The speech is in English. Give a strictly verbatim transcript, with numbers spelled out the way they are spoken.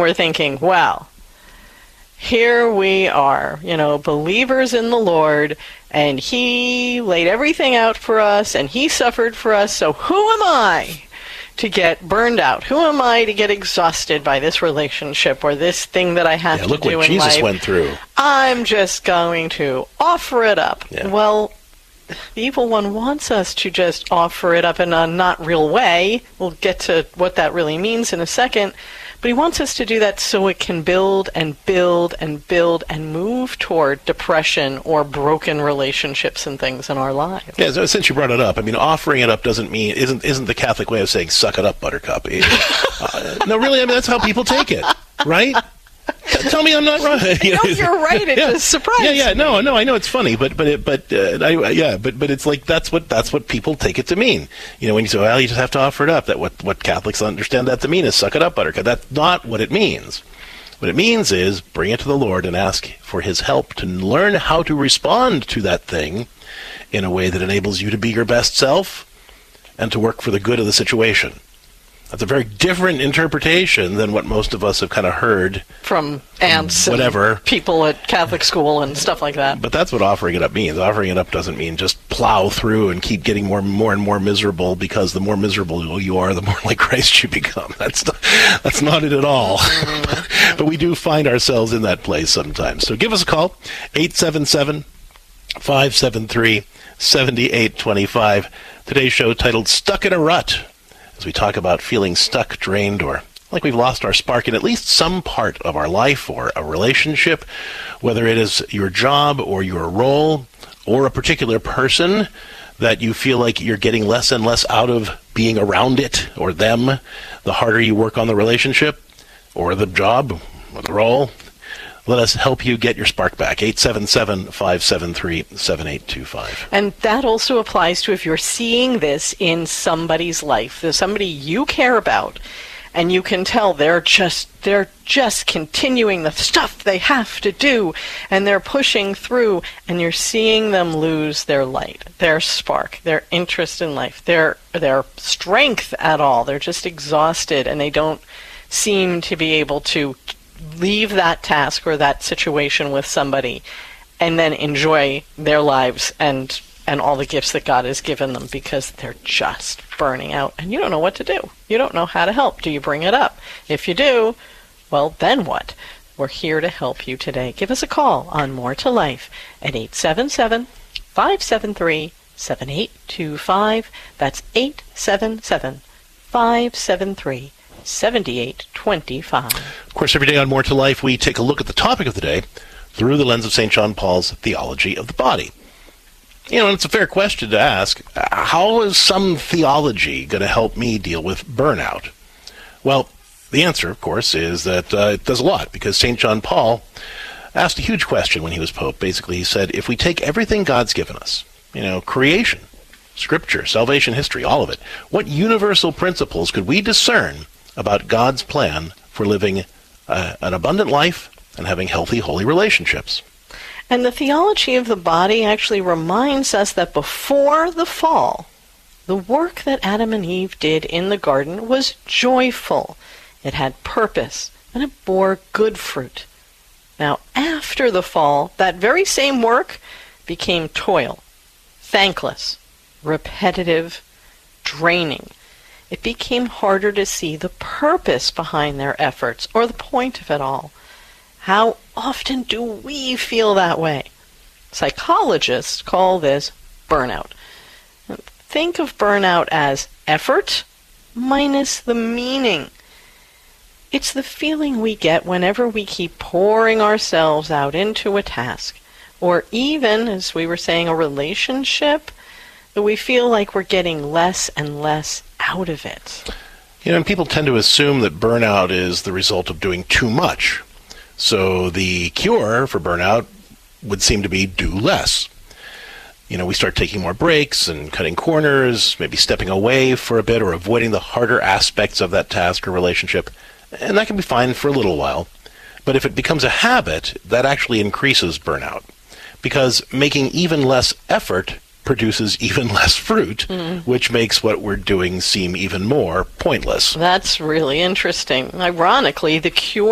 we're thinking, wow, here we are, you know, believers in the Lord, and he laid everything out for us, and he suffered for us, so who am I to get burned out? Who am I to get exhausted by this relationship or this thing that I have yeah, to look do what in Jesus life? went through. I'm just going to offer it up. Yeah. Well, the evil one wants us to just offer it up in a not real way. We'll get to what that really means in a second. But he wants us to do that so it can build and build and build and move toward depression or broken relationships and things in our lives. Yeah, so since you brought it up, I mean, offering it up doesn't mean, isn't isn't the Catholic way of saying, suck it up, buttercup. uh, no, really, I mean, that's how people take it, right? Tell me I'm not right. No, you're right. It yeah. just surprised Yeah, yeah. me. No, no. I know it's funny, but but it, but uh, I, yeah, but but it's like that's what that's what people take it to mean. You know, when you say, well, you just have to offer it up. That what what Catholics understand that to mean is suck it up, buttercup. That's not what it means. What it means is bring it to the Lord and ask for His help to learn how to respond to that thing in a way that enables you to be your best self and to work for the good of the situation. That's a very different interpretation than what most of us have kind of heard from aunts whatever. and people at Catholic school and stuff like that. But that's what offering it up means. Offering it up doesn't mean just plow through and keep getting more and more and more miserable, because the more miserable you are, the more like Christ you become. That's not, that's not it at all. Mm-hmm. But we do find ourselves in that place sometimes. So give us a call, eight seven seven, five seven three, seven eight two five. Today's show titled Stuck in a Rut, as we talk about feeling stuck, drained, or like we've lost our spark in at least some part of our life or a relationship, whether it is your job or your role or a particular person that you feel like you're getting less and less out of being around it or them, the harder you work on the relationship or the job or the role. Let us help you get your spark back. eight seven seven, five seven three, seven eight two five. And that also applies to if you're seeing this in somebody's life. There's somebody you care about, and you can tell they're just they're just continuing the stuff they have to do, and they're pushing through, and you're seeing them lose their light, their spark, their interest in life, their their strength at all. They're just exhausted, and they don't seem to be able to leave that task or that situation with somebody and then enjoy their lives and and all the gifts that God has given them, because they're just burning out and you don't know what to do. You don't know how to help. Do you bring it up? If you do, well, then what? We're here to help you today. Give us a call on More to Life at eight seven seven, five seven three, seven eight two five. That's eight seven seven, five seven three, seven eight two five. Of course, every day on More to Life, we take a look at the topic of the day through the lens of Saint John Paul's theology of the body. You know, and it's a fair question to ask, how is some theology going to help me deal with burnout? Well, the answer, of course, is that uh, it does a lot, because Saint John Paul asked a huge question when he was Pope. Basically, he said, if we take everything God's given us, you know, creation, Scripture, salvation history, all of it, what universal principles could we discern about God's plan for living uh, an abundant life and having healthy, holy relationships? And the theology of the body actually reminds us that before the fall, the work that Adam and Eve did in the garden was joyful. It had purpose, and it bore good fruit. Now, after the fall, that very same work became toil, thankless, repetitive, draining. It became harder to see the purpose behind their efforts or the point of it all. How often do we feel that way? Psychologists call this burnout. Think of burnout as effort minus the meaning. It's the feeling we get whenever we keep pouring ourselves out into a task, or even, as we were saying, a relationship, that we feel like we're getting less and less out of it. You know, and people tend to assume that burnout is the result of doing too much. So the cure for burnout would seem to be do less. You know, we start taking more breaks and cutting corners, maybe stepping away for a bit or avoiding the harder aspects of that task or relationship. And that can be fine for a little while. But if it becomes a habit, that actually increases burnout. Because making even less effort produces even less fruit, mm. which makes what we're doing seem even more pointless. That's really interesting. Ironically, the cure